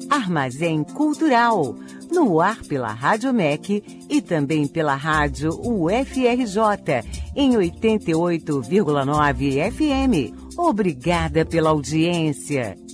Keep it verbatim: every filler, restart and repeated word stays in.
Armazém Cultural, no ar pela Rádio M E C e também pela Rádio U F R J, em oitenta e oito vírgula nove F M. Obrigada pela audiência.